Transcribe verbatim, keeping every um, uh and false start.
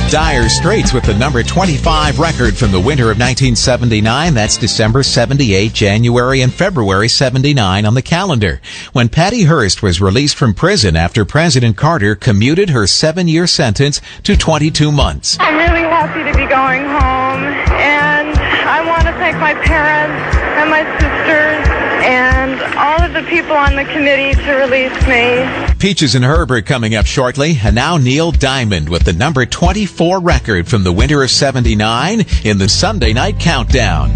Dire Straits with the number twenty-five record from the winter of nineteen seventy-nine. That's December seventy-eight, January, and February seventy-nine on the calendar, when Patty Hearst was released from prison after President Carter commuted her seven-year sentence to twenty-two months. I'm really happy to be going home, and I want to thank my parents and my sisters and all of the people on the committee to release me. Peaches and Herbert coming up shortly, and now Neil Diamond with the number twenty-four record from the winter of seventy-nine in the Sunday Night Countdown.